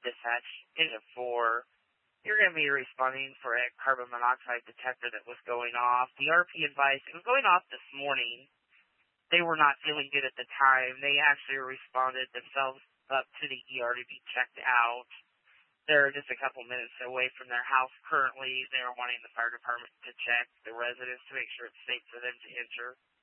dispatch, engine 4. You're going to be responding for a carbon monoxide detector that was going off. The RP advised it was going off this morning. They were not feeling good at the time. They actually responded themselves up to the ER to be checked out. They're just a couple minutes away from their house currently. They're wanting the fire department to check the residence to make sure it's safe for them to enter.